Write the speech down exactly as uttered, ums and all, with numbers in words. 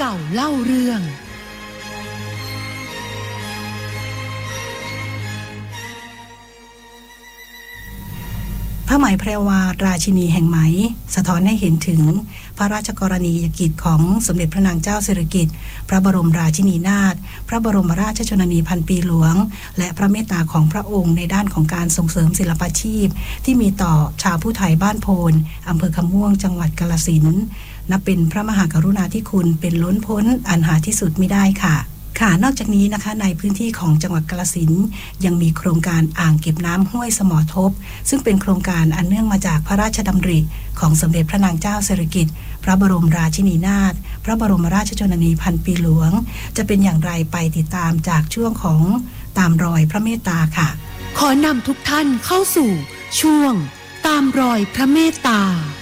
ก่าเล่าเรื่องพระไหมแพรวาราชินีแห่งไหมสะท้อนให้เห็นถึงพระราชกรณียกิจของสมเด็จพระนางเจ้าสิริกิติ์พระบรมราชินีนาถพระบรมราชชนนีพันปีหลวงและพระเมตตาของพระองค์ในด้านของการส่งเสริมศิลปาชีพที่มีต่อชาวผู้ไทยบ้านโพนอำเภอคำม่วงจังหวัดกาฬสินธุ์นับเป็นพระมหากรุณาธิคุณเป็นล้นพ้นอันหาที่สุดมิได้ค่ะค่ะนอกจากนี้นะคะในพื้นที่ของจังหวัดกาฬสินธุ์ยังมีโครงการอ่างเก็บน้ำห้วยสมอทบซึ่งเป็นโครงการอันเนื่องมาจากพระราชดำริของสมเด็จพระนางเจ้าสิริกิติ์พระบรมราชินีนาถพระบรมราชชนนีพันปีหลวงจะเป็นอย่างไรไปติดตามจากช่วงของตามรอยพระเมตตาค่ะขอนำทุกท่านเข้าสู่ช่วงตามรอยพระเมตตา